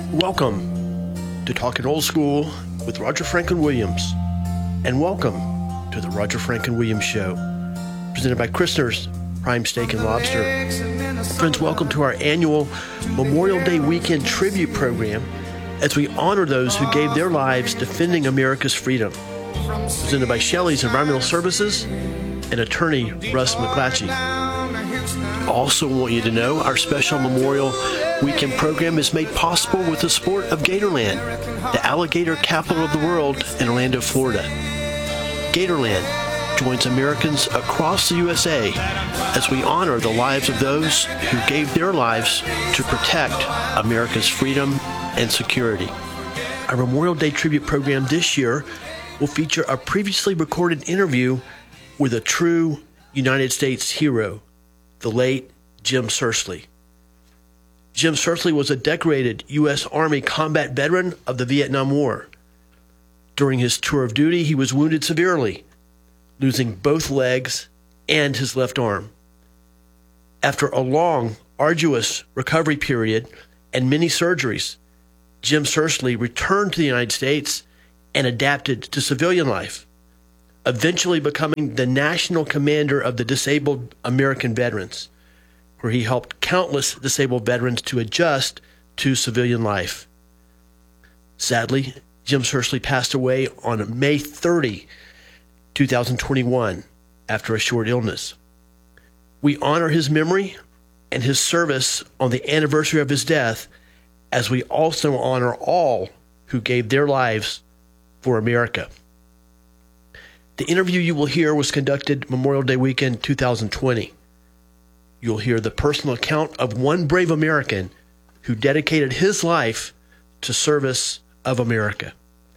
Welcome to Talking Old School with Roger Franklin Williams, and welcome to the Roger Franklin Williams Show, presented by Christner's Prime Steak and Lobster. Friends, welcome to our annual Memorial Day weekend tribute program as we honor those who gave their lives defending America's freedom. Presented by Shelley's Environmental Services and attorney Russ McClatchy. Also want you to know our special Memorial Weekend program is made possible with the support of Gatorland, the alligator capital of the world in Orlando, Florida. Gatorland joins Americans across the USA as we honor the lives of those who gave their lives to protect America's freedom and security. Our Memorial Day tribute program this year will feature a previously recorded interview with a true United States hero, the late Jim Searsley. Jim Searsley was a decorated U.S. Army combat veteran of the Vietnam War. During his tour of duty, he was wounded severely, losing both legs and his left arm. After a long, arduous recovery period and many surgeries, Jim Searsley returned to the United States and adapted to civilian life, eventually becoming the national commander of the Disabled American Veterans, where he helped countless disabled veterans to adjust to civilian life. Sadly, Jim Searsley passed away on May 30, 2021, after a short illness. We honor his memory and his service on the anniversary of his death, as we also honor all who gave their lives for America. The interview you will hear was conducted Memorial Day weekend 2020. You'll hear the personal account of one brave American who dedicated his life to service of America.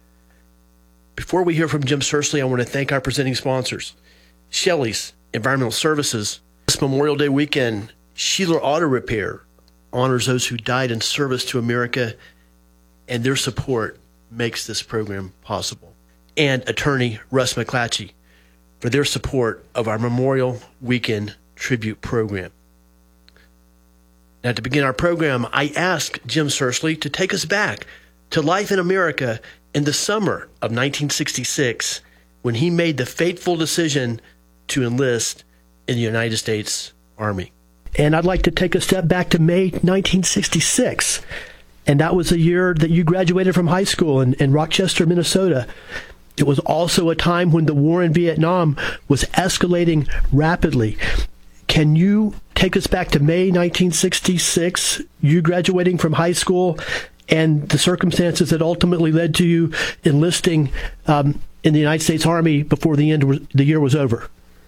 Before we hear from Jim Searsley, I want to thank our presenting sponsors. Shelley's Environmental Services. This Memorial Day weekend, Sheeler Auto Repair honors those who died in service to America, and their support makes this program possible. And attorney Russ McClatchy for their support of our Memorial Weekend tribute program. Now, to begin our program, I asked Jim Searsley to take us back to life in America in the summer of 1966, when he made the fateful decision to enlist in the United States Army. And I'd like to take a step back to May 1966. And that was the year that you graduated from high school in Rochester, Minnesota. It was also a time when the war in Vietnam was escalating rapidly. Can you take us back to May 1966, you graduating from high school, and the circumstances that ultimately led to you enlisting in the United States Army before the end of the year was over?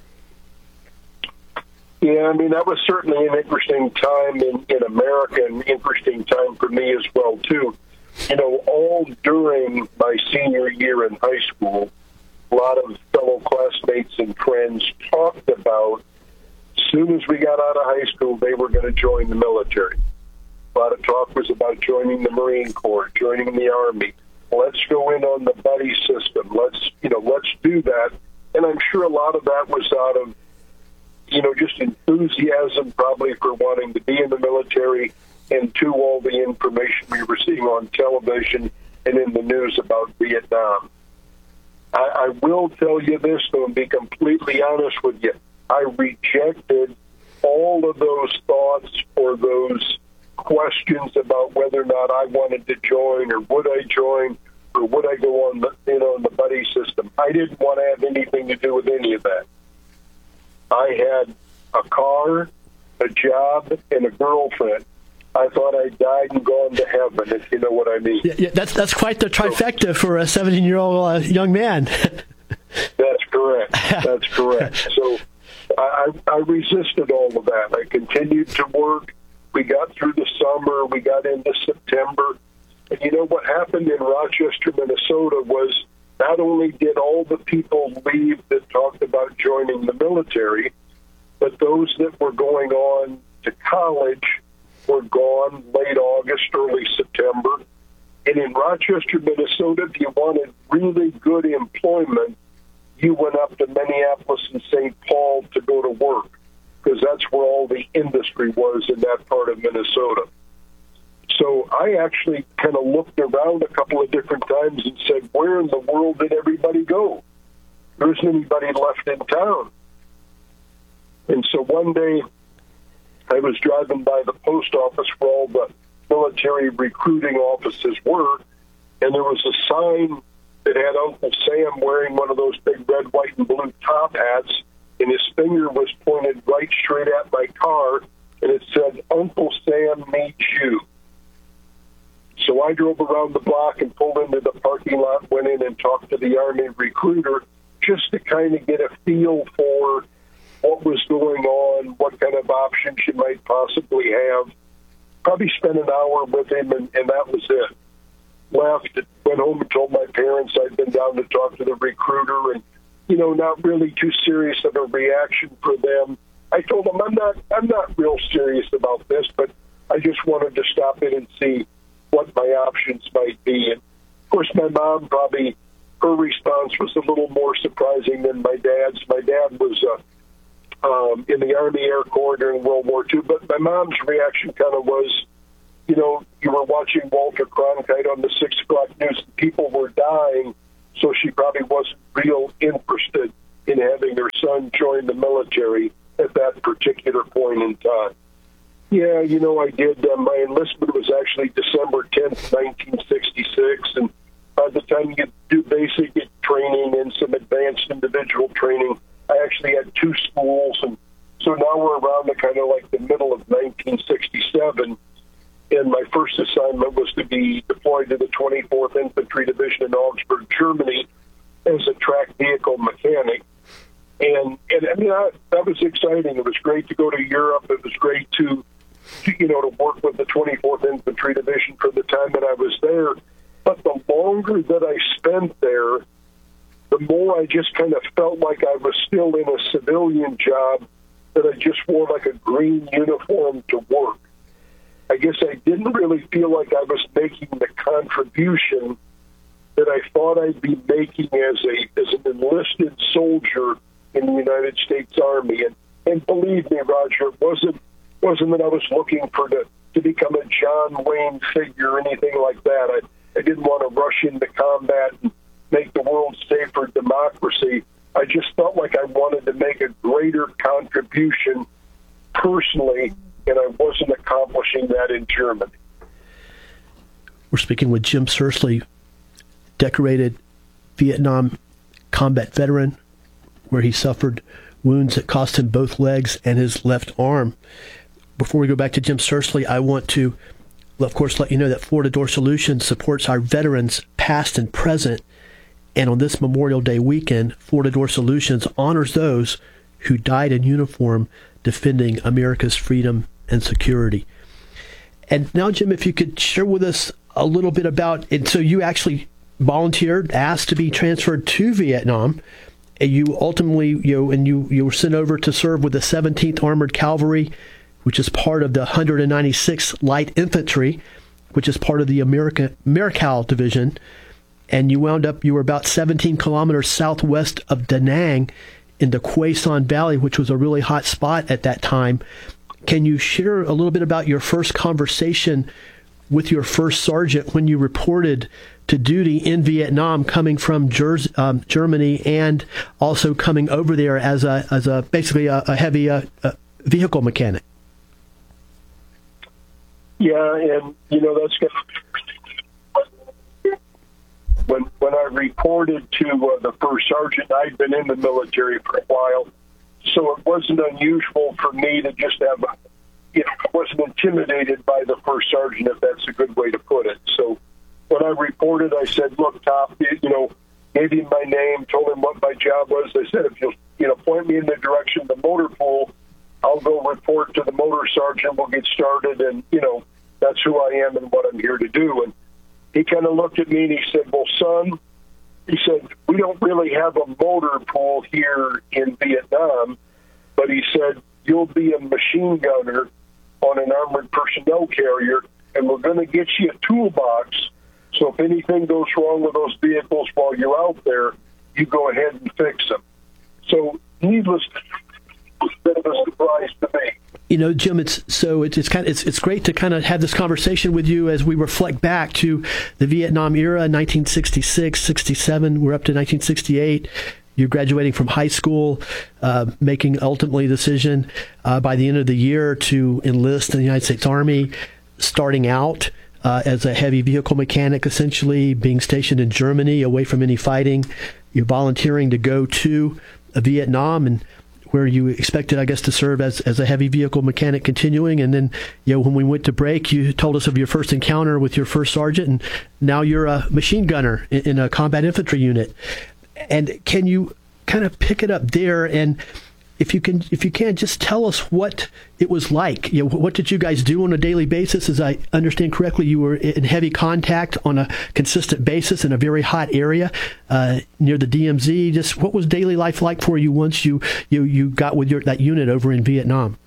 Yeah, I mean, that was certainly an interesting time in America, an interesting time for me as well, too. You know, all during my senior year in high school, a lot of fellow classmates and friends talked about, as soon as we got out of high school, they were going to join the military. A lot of talk was about joining the Marine Corps, joining the Army. Let's go in on the buddy system. Let's do that. And I'm sure a lot of that was out of, just enthusiasm, probably for wanting to be in the military, and to all the information we were seeing on television and in the news about Vietnam. I will tell you this, though, and be completely honest with you. I rejected all of those thoughts or those questions about whether or not I wanted to join, or would I join, or would I go on the buddy system. I didn't want to have anything to do with any of that. I had a car, a job, and a girlfriend. I thought I died and gone to heaven, if you know what I mean. Yeah, that's quite the trifecta for a 17-year-old young man. That's correct. That's correct. So I resisted all of that. I continued to work. We got through the summer. We got into September. And you know what happened in Rochester, Minnesota was not only did all the people leave that talked about joining the military, but those that were going on to college were gone late August, early September. And in Rochester, Minnesota, if you wanted really good employment, you went up to Minneapolis and St. Paul to go to work, because that's where all the industry was in that part of Minnesota. So I actually kind of looked around a couple of different times and said, where in the world did everybody go? There isn't anybody left in town. And so one day I was driving by the post office where all the military recruiting offices were, and there was a sign that had Uncle Sam wearing one of those big red, white, and blue top hats, and his finger was pointed right straight at my car, and it said, Uncle Sam needs you. So I drove around the block and pulled into the parking lot, went in and talked to the Army recruiter just to kind of get a feel for what was going on, what kind of options you might possibly have. Probably spent an hour with him, and that was it. Left, went home and told my parents I'd been down to talk to the recruiter, and, not really too serious of a reaction for them. I told them I'm not real serious about this, but I just wanted to stop in and see what my options might be. And of course, my mom, probably her response was a little more surprising than my dad's. My dad was in the Army Air Corps during World War II, but my mom's reaction kind of was, you were watching Walter Cronkite on the 6 o'clock news, and people were dying, so she probably wasn't real interested in having her son join the military at that particular point in time. Yeah, I did. My enlistment was actually December 10th, 1966, and by the time you do basic training and some advanced individual training, I actually had 2 schools, and so now we're around the kind of like the middle of 1967, and my first assignment was to be deployed to the 24th Infantry Division in Augsburg, Germany, as a track vehicle mechanic. And I mean, that was exciting. It was great to go to Europe. It was great to work with the 24th Infantry Division for the time that I was there. But the longer that I spent there, the more I just kind of felt like I was still in a civilian job, that I just wore like a green uniform to work. I guess I didn't really feel like I was making the contribution that I thought I'd be making as an enlisted soldier in the United States Army. And believe me, Roger, it wasn't that I was looking to become a John Wayne figure or anything like that. I didn't want to rush into combat and make the world safe for democracy. I just felt like I wanted to make a greater contribution personally, and I wasn't accomplishing that in Germany. We're speaking with Jim Searsley, decorated Vietnam combat veteran, where he suffered wounds that cost him both legs and his left arm. Before we go back to Jim Searsley, I want to, of course, let you know that Florida Door Solutions supports our veterans past and present. And on this Memorial Day weekend, Florida Door Solutions honors those who died in uniform defending America's freedom and security. And now, Jim, if you could share with us a little bit about it. So you actually volunteered, asked to be transferred to Vietnam. And you ultimately, you were sent over to serve with the 17th Armored Cavalry, which is part of the 196th Light Infantry, which is part of the Marical Division. And you were about 17 kilometers southwest of Da Nang in the Quay Son Valley, which was a really hot spot at that time. Can you share a little bit about your first conversation with your first sergeant when you reported to duty in Vietnam, coming from Germany, and also coming over there as basically a heavy vehicle mechanic? Yeah, and that's going to when I reported to the first sergeant, I'd been in the military for a while, so it wasn't unusual for me to just have I wasn't intimidated by the first sergeant, if that's a good way to put it. So when I reported, I said, look, Top, gave him my name, told him what my job was. I said, if you'll point me in the direction of the motor pool, I'll go report to the motor sergeant. We'll get started, and, that's who I am and what I'm here to do. And he kind of looked at me and he said, well, son, he said, we don't really have a motor pool here in Vietnam, but he said, you'll be a machine gunner on an armored personnel carrier, and we're going to get you a toolbox. So if anything goes wrong with those vehicles while you're out there, you go ahead and fix them. So needless to say, it was a bit of a surprise to me. Jim, it's great to kind of have this conversation with you as we reflect back to the Vietnam era, 1966, 67. We're up to 1968. You're graduating from high school, making ultimately the decision by the end of the year to enlist in the United States Army, starting out as a heavy vehicle mechanic, essentially being stationed in Germany away from any fighting. You're volunteering to go to Vietnam, and where you expected, I guess, to serve as a heavy vehicle mechanic continuing. And then, when we went to break, you told us of your first encounter with your first sergeant, and now you're a machine gunner in a combat infantry unit. And can you kind of pick it up there? And if you can, just tell us what it was like. What did you guys do on a daily basis? As I understand correctly, you were in heavy contact on a consistent basis in a very hot area near the DMZ. Just what was daily life like for you once you got with that unit over in Vietnam?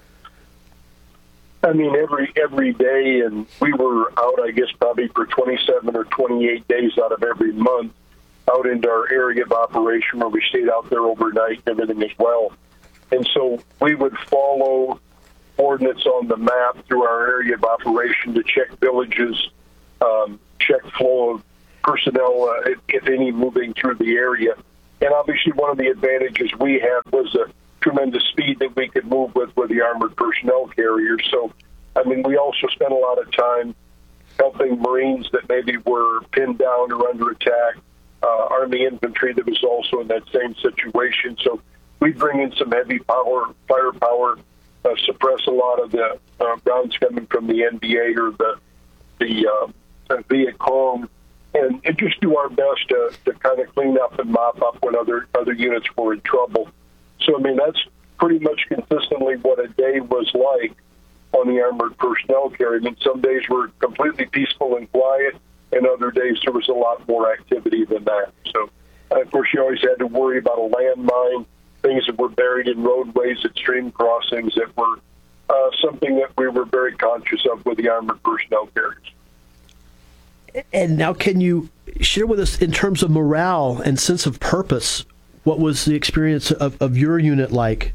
I mean, every day, and we were out, I guess, probably for 27 or 28 days out of every month, out into our area of operation where we stayed out there overnight and everything as well. And so we would follow coordinates on the map through our area of operation to check villages, check flow of personnel, if any, moving through the area. And obviously one of the advantages we had was a tremendous speed that we could move with the armored personnel carriers. So, I mean, we also spent a lot of time helping Marines that maybe were pinned down or under attack, Army infantry that was also in that same situation. So we bring in some heavy firepower, suppress a lot of the rounds coming from the NVA or the Viet Cong, and just do our best to kind of clean up and mop up when other units were in trouble. So, I mean, that's pretty much consistently what a day was like on the armored personnel carrier. I mean, some days were completely peaceful and quiet, and other days there was a lot more activity than that. So, of course, you always had to worry about a landmine, things that were buried in roadways at stream crossings that were something that we were very conscious of with the armored personnel carriers. And now can you share with us, in terms of morale and sense of purpose, what was the experience of your unit like?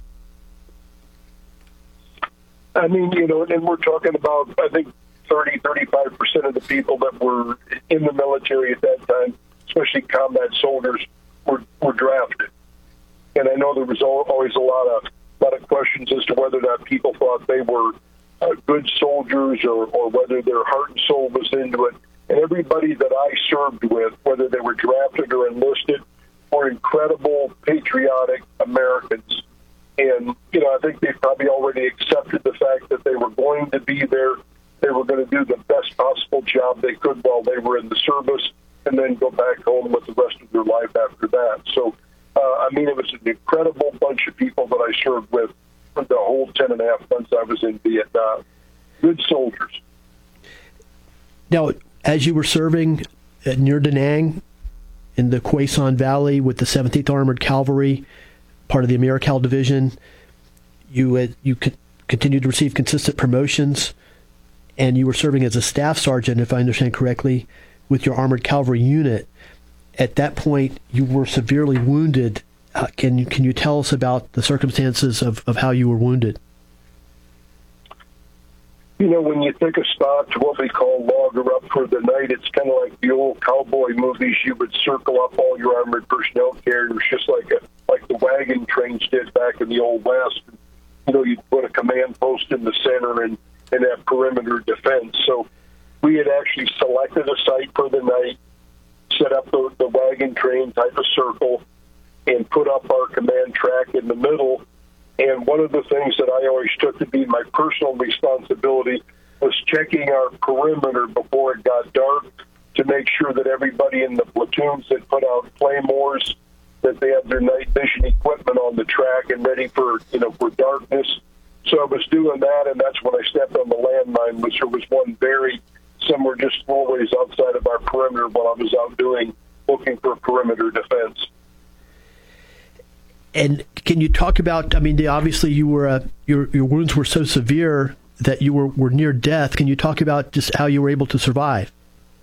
I mean, and we're talking about, I think, 30-35% of the people that were in the military at that time, especially combat soldiers, were drafted. And I know there was always a lot of questions as to whether or not people thought they were good soldiers or whether their heart and soul was into it. And everybody that I served with, whether they were drafted or enlisted, were incredible, patriotic Americans. And, I think they probably already accepted the fact that they were going to be there. They were going to do the best possible job they could while they were in the service and then go back home with the rest of their life after that. So, I mean, it was an incredible bunch of people that I served with for the whole 10 and a half months I was in Vietnam. Good soldiers. Now, as you were serving near Da Nang in the Quay Son Valley with the 17th Armored Cavalry, part of the AmeriCal Division, you continued to receive consistent promotions, and you were serving as a staff sergeant, if I understand correctly, with your Armored Cavalry unit. At that point, you were severely wounded. Can you tell us about the circumstances of how you were wounded? When you take a stop to what we call logger up for the night, it's kind of like the old cowboy movies. You would circle up all your armored personnel carriers, just like the wagon trains did back in the Old West. You'd put a command post in the center and have perimeter defense. So we had actually selected a site for the night, set up the wagon train type of circle, and put up our command track in the middle. And one of the things that I always took to be my personal responsibility was checking our perimeter before it got dark to make sure that everybody in the platoons that put out claymores, that they had their night vision equipment on the track and ready for darkness. So I was doing that, and that's when I stepped on the landmine, which there was one buried somewhere just 4 ways outside of our perimeter while I was out looking for perimeter defense. And can you talk about, obviously you were your wounds were so severe that you were near death. Can you talk about just how you were able to survive?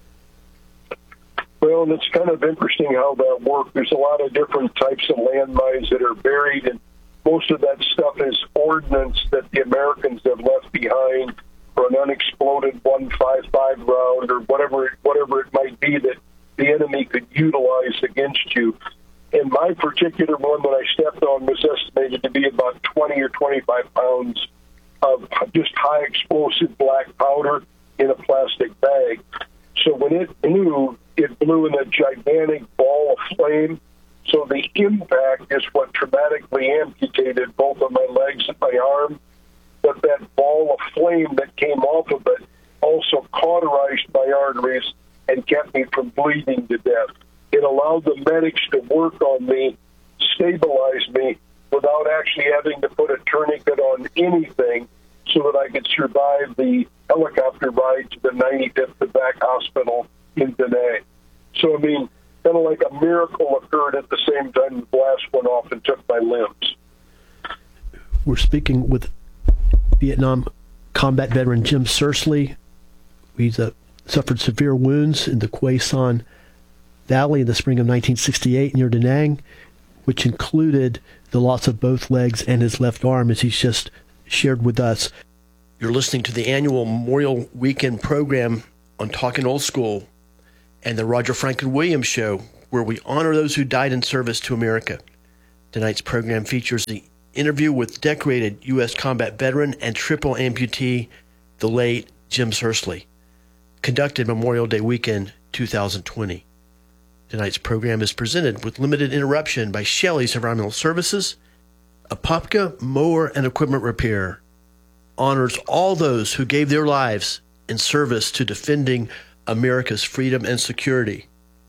Well, and it's kind of interesting how that worked. There's a lot of different types of landmines that are buried, and most of that stuff is ordnance that the Americans have left behind, or an unexploded 155 round, or whatever it might be that the enemy could utilize against you. And my particular one that I stepped on was estimated to be about 20 or 25 pounds of just high explosive black powder in a plastic bag. So when it blew in a gigantic ball of flame. So the impact is what traumatically amputated both of my legs and my arm. But that ball of flame that came off of it also cauterized my arteries and kept me from bleeding to death. It allowed the medics to work on me, stabilize me, without actually having to put a tourniquet on anything so that I could survive the helicopter ride to the 95th Quebec Hospital in Denay. So, I mean, kind of like a miracle occurred at the same time the blast went off and took my limbs. We're speaking with Vietnam combat veteran Jim Sursley. He's suffered severe wounds in the Quay Son Valley in the spring of 1968 near Da Nang, which included the loss of both legs and his left arm, as he's just shared with us. You're listening to the annual Memorial Weekend program on Talking Old School and the Roger Franklin Williams Show, where we honor those who died in service to America. Tonight's program features the interview with decorated U.S. combat veteran and triple amputee, the late Jim Sursley, conducted Memorial Day weekend 2020. Tonight's program is presented with limited interruption by Shelley's Environmental Services. Apopka Mower and Equipment Repair honors all those who gave their lives in service to defending America's freedom and security.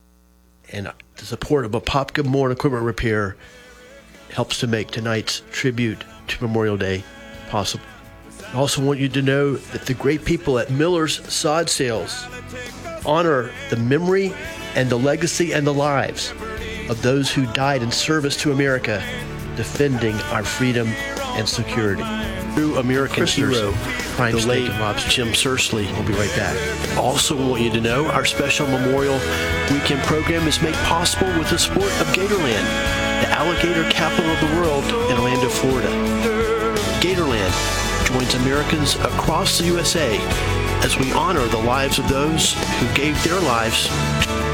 And the support of Apopka Mower and Equipment Repair helps to make tonight's tribute to Memorial Day possible. I also want you to know that the great people at Miller's Sod Sales honor the memory and the legacy and the lives of those who died in service to America, defending our freedom and security. True American hero, the late Jim Sursley. We'll be right back. Also want you to know our special Memorial Weekend program is made possible with the support of Gatorland, the alligator capital of the world in Orlando, Florida. Gatorland joins Americans across the USA as we honor the lives of those who gave their lives